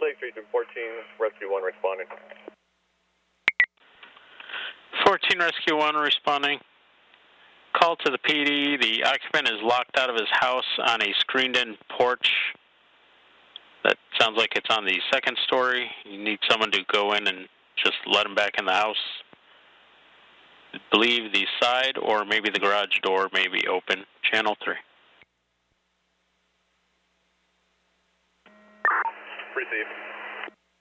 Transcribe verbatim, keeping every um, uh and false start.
Lake, three two fourteen, Rescue one responding. fourteen Rescue one responding. Call to the P D. The occupant is locked out of his house on a screened-in porch. That sounds like it's on the second story. You need someone to go in and just let him back in the house. I believe the side or maybe the garage door may be open. Channel three. Received.